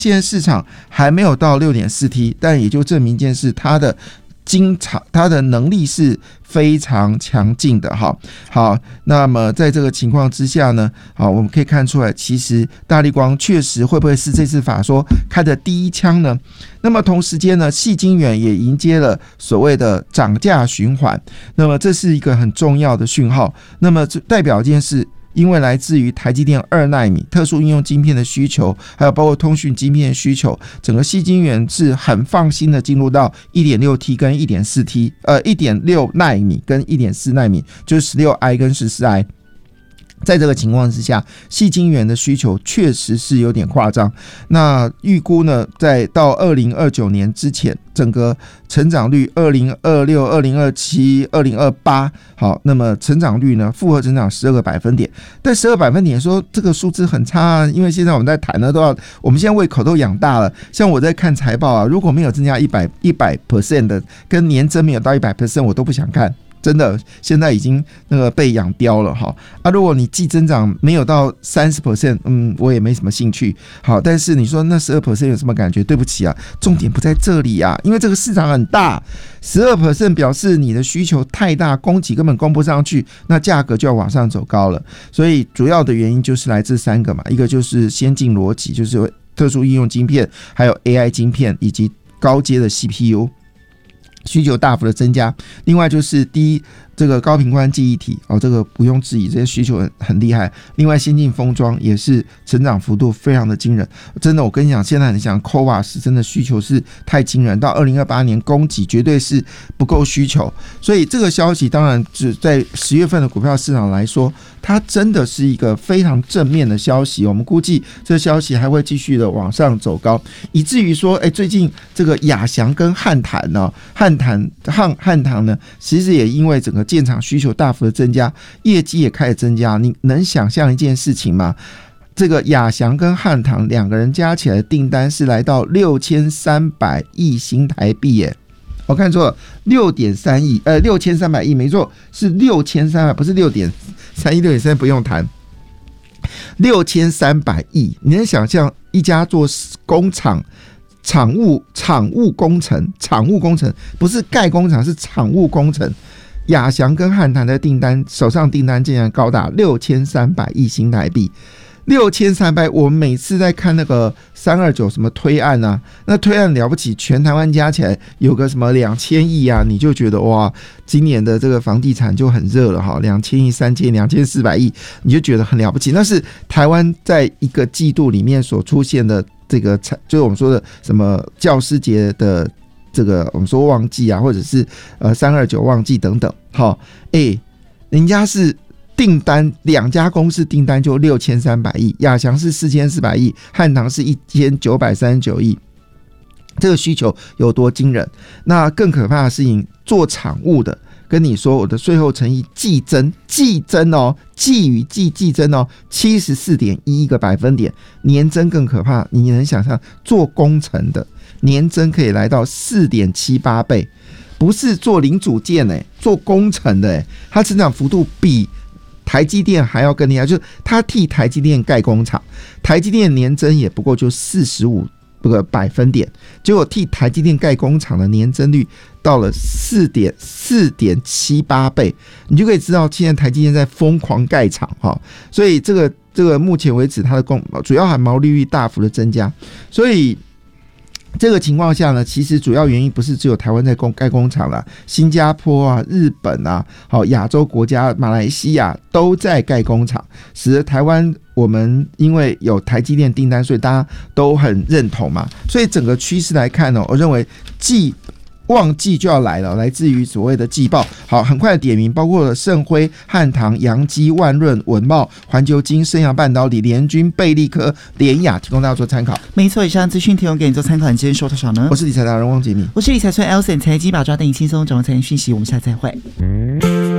现在市场还没有到 6.4T， 但也就证明一件事，它的能力是非常强劲的哈。好，那么在这个情况之下呢，好，我们可以看出来，其实大立光确实会不会是这次法说开的第一枪呢？那么同时间呢，矽晶圆也迎接了所谓的涨价循环，那么这是一个很重要的讯号。那么这代表一件事。因为来自于台积电2奈米特殊应用晶片的需求，还有包括通讯晶片的需求，整个矽晶圆是很放心的进入到 1.6T 跟 1.4T 1.6奈米跟 1.4奈米，就是 16i 跟 14i。在这个情况之下，矽晶圆的需求确实是有点夸张。那预估呢，在到2029年之前，整个成长率2026、2027、2028，好，那么成长率呢，复合成长12个百分点。但12个百分点说这个数字很差啊，因为现在我们在谈的我们现在胃口都养大了。像我在看财报啊，如果没有增加100% 的，跟年增没有到100%，我都不想看。真的，现在已经那个被养刁了哈啊！如果你季增长没有到30%，我也没什么兴趣。好，但是你说那12% 有什么感觉？对不起啊，重点不在这里啊，因为这个市场很大，12% 表示你的需求太大，供给根本供不上去，那价格就要往上走高了。所以主要的原因就是来自3个嘛，一个就是先进逻辑，就是特殊应用晶片，还有 AI 晶片以及高阶的 CPU。需求大幅的增加，另外就是第一，这个高频宽记忆体这个不用质疑，这些需求很厉害。另外，先进封装也是成长幅度非常的惊人，真的，我跟你讲，现在很想 CoWoS 真的需求是太惊人，到2028年供给绝对是不够需求，所以这个消息当然只在10月份的股票市场来说，它真的是一个非常正面的消息。我们估计这个消息还会继续的往上走高，以至于说，最近这个亚翔跟汉唐呢，汉唐呢，其实也因为整个建厂需求大幅的增加，业绩也开始增加。你能想象一件事情吗？这个亚翔跟汉唐两个人加起来的订单是来到6300亿新台币耶！我看错了，6.3亿，6300亿，没错，是6300，不是6.3亿，6.3不用谈，6300亿。你能想象一家做工厂？厂务工程不是盖工厂，是厂务工程。亚翔跟汉唐的手上订单竟然高达6300亿新台币，6300。我们每次在看那个329什么推案啊，那推案了不起，全台湾加起来有个什么2000亿啊，你就觉得哇，今年的这个房地产就很热了哈，2000亿、3000、2400亿，你就觉得很了不起。那是台湾在一个季度里面所出现的这个，就是我们说的什么教师节的这个我们说旺季啊，或者是329旺季等等，好，人家是订单2家公司订单就6300亿，亚翔是4400亿，汉唐是1939亿，这个需求有多惊人？那更可怕的事情，做厂务的跟你说，我的税后诚意季增哦，74.11个百分点，年增更可怕。你能想象做工程的年增可以来到 4.78 倍，不是做零组件做工程的它成长幅度比台积电还要更厉害，就是他替台积电盖工厂，台积电年增也不过就45个百分点，结果替台积电盖工厂的年增率到了 4.78 倍，你就可以知道现在台积电在疯狂盖厂所以这个目前为止它的主要还毛利率大幅的增加，所以这个情况下呢，其实主要原因不是只有台湾在盖工厂了，新加坡啊、日本啊、亚洲国家、马来西亚都在盖工厂，使得台湾我们因为有台积电订单，所以大家都很认同嘛。所以整个趋势来看我认为旺季就要来了，来自于所谓的季报。好，很快的点名，包括了盛辉、汉唐、阳基、万润、文茂、环球晶、升阳半导体、联军、贝利科、联亚，提供大家做参考。 没错，以上资讯提供给你做参考。你今天收多少呢？ 我是理财达人汪杰明， 我是理财专 Elson， 财经把抓带你轻松掌握财经讯息。我们下次再会。